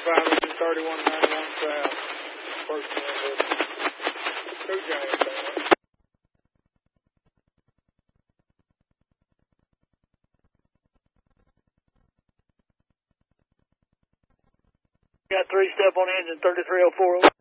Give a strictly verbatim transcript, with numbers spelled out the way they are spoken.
five engine thirty-one ninety-one south. First one, two James down. Got three step on engine thirty-three oh four.